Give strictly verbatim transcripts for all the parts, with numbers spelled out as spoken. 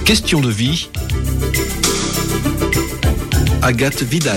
Question de vie. Agathe Vidal.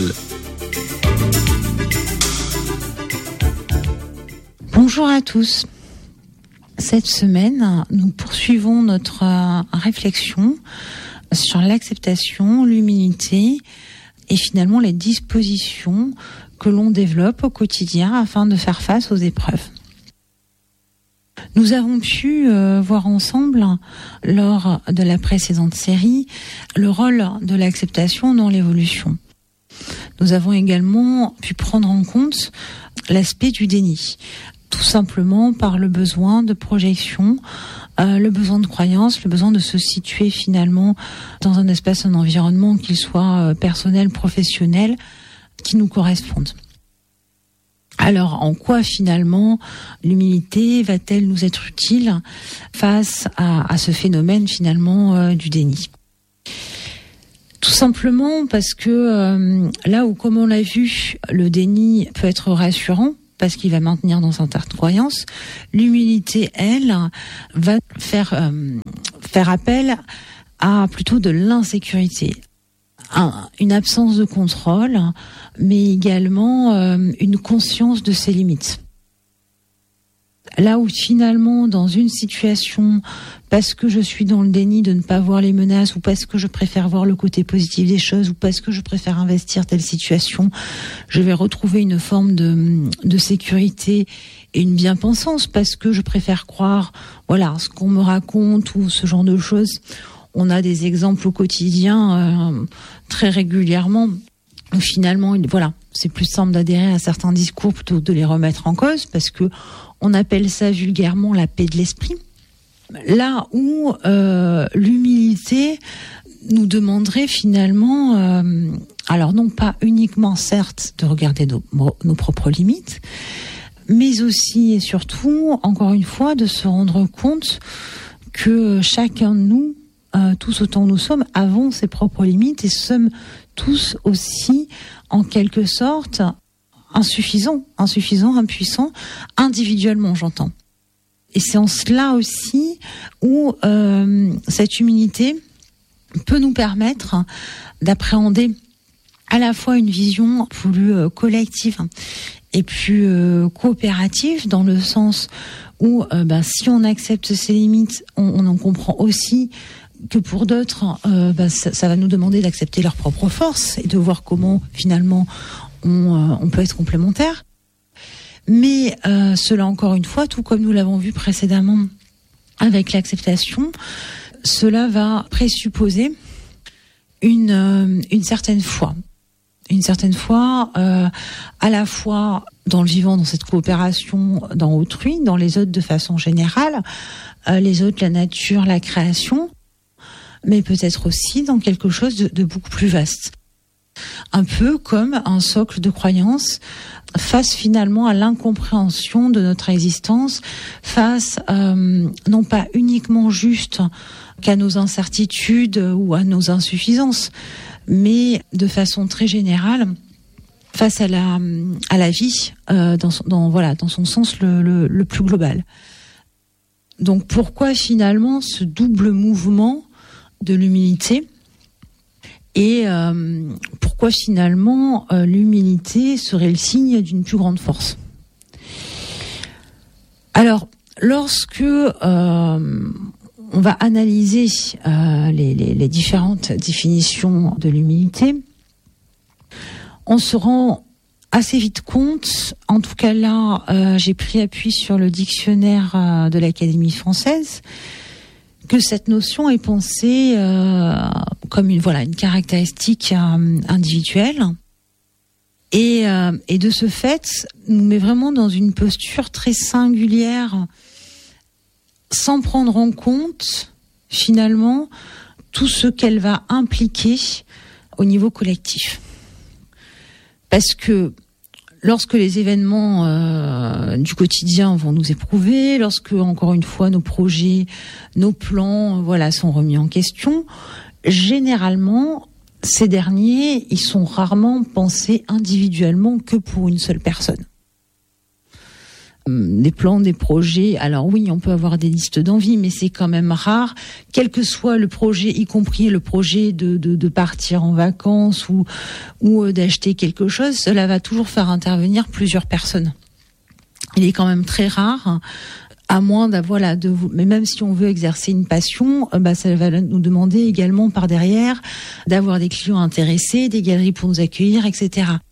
Bonjour à tous. Cette semaine, nous poursuivons notre euh, réflexion sur l'acceptation, l'humilité et finalement les dispositions que l'on développe au quotidien afin de faire face aux épreuves. Nous avons pu euh, voir ensemble, lors de la précédente série, le rôle de l'acceptation dans l'évolution. Nous avons également pu prendre en compte l'aspect du déni, tout simplement par le besoin de projection, euh, le besoin de croyance, le besoin de se situer finalement dans un espace, un environnement, qu'il soit euh, personnel, professionnel, qui nous corresponde. Alors, en quoi finalement l'humilité va-t-elle nous être utile face à, à ce phénomène finalement euh, du déni ? Tout simplement parce que euh, là où, comme on l'a vu, le déni peut être rassurant, parce qu'il va maintenir dans certaines croyances, l'humilité, elle, va faire, euh, faire appel à plutôt de l'insécurité. Un, une absence de contrôle, mais également euh, une conscience de ses limites. Là où finalement, dans une situation, parce que je suis dans le déni de ne pas voir les menaces, ou parce que je préfère voir le côté positif des choses, ou parce que je préfère investir telle situation, je vais retrouver une forme de, de sécurité et une bien-pensance, parce que je préfère croire, voilà, ce qu'on me raconte ou ce genre de choses. On a des exemples au quotidien euh, très régulièrement. Finalement, voilà, c'est plus simple d'adhérer à certains discours plutôt que de les remettre en cause, parce que on appelle ça vulgairement la paix de l'esprit. Là où euh, l'humilité nous demanderait finalement, euh, alors non pas uniquement certes de regarder nos, nos propres limites, mais aussi et surtout, encore une fois, de se rendre compte que chacun de nous, Euh, tous autant nous sommes, avons ses propres limites et sommes tous aussi, en quelque sorte, insuffisants, insuffisants, impuissants, individuellement, j'entends. Et c'est en cela aussi où euh, cette humilité peut nous permettre d'appréhender à la fois une vision plus euh, collective et plus euh, coopérative, dans le sens où euh, bah, si on accepte ses limites, on, on en comprend aussi que pour d'autres, euh, bah, ça, ça va nous demander d'accepter leurs propres forces et de voir comment finalement on, euh, on peut être complémentaires. Mais euh, cela, encore une fois, tout comme nous l'avons vu précédemment avec l'acceptation, cela va présupposer une, euh, une certaine foi. Une certaine foi euh, à la fois dans le vivant, dans cette coopération, dans autrui, dans les autres de façon générale, euh, les autres, la nature, la création, mais peut-être aussi dans quelque chose de, de beaucoup plus vaste. Un peu comme un socle de croyance face finalement à l'incompréhension de notre existence, face euh, non pas uniquement juste qu'à nos incertitudes ou à nos insuffisances, mais de façon très générale face à la à la vie euh, dans son, dans voilà dans son sens le, le, le plus global. Donc pourquoi finalement ce double mouvement de l'humilité et euh, pourquoi finalement euh, l'humilité serait le signe d'une plus grande force. Alors lorsque euh, on va analyser euh, les, les, les différentes définitions de l'humilité, on se rend assez vite compte, en tout cas là euh, j'ai pris appui sur le dictionnaire euh, de l'Académie française, que cette notion est pensée euh, comme une voilà une caractéristique euh, individuelle et euh, et de ce fait nous met vraiment dans une posture très singulière, sans prendre en compte finalement tout ce qu'elle va impliquer au niveau collectif. Parce que lorsque les événements euh, du quotidien vont nous éprouver, lorsque, encore une fois, nos projets, nos plans, voilà, sont remis en question, généralement, ces derniers, ils sont rarement pensés individuellement que pour une seule personne. des plans, des projets. Alors oui, on peut avoir des listes d'envie, mais c'est quand même rare, quel que soit le projet, y compris le projet de, de, de partir en vacances ou, ou d'acheter quelque chose, cela va toujours faire intervenir plusieurs personnes. Il est quand même très rare, à moins d'avoir, voilà, de vous, mais même si on veut exercer une passion, bah, ça va nous demander également par derrière d'avoir des clients intéressés, des galeries pour nous accueillir, et cetera.